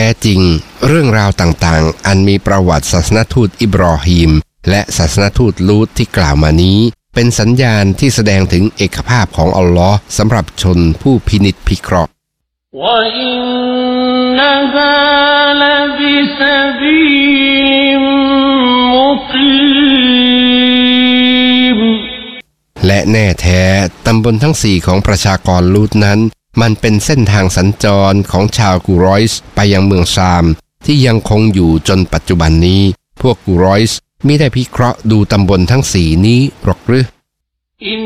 จริงเรื่องราวต่างๆอันมีประวัติศาสนทูตอิบรอฮีมและศาสนทูตลูตที่กล่าวมานี้เป็นสัญญาณที่แสดงถึงเอกภาพของอัลลอฮ์สำหรับชนผู้พินิจพิเคราะห์และแน่แท้ตำบลทั้ง4ของประชากรลูตนั้นมันเป็นเส้นทางสัญจรของชาวกูรอยส์ไปยังเมืองชามที่ยังคงอยู่จนปัจจุบันนี้พวกกูรอยส์มิได้พิเคราะห์ดูตำบลทั้ง4นี้หรอกหรือ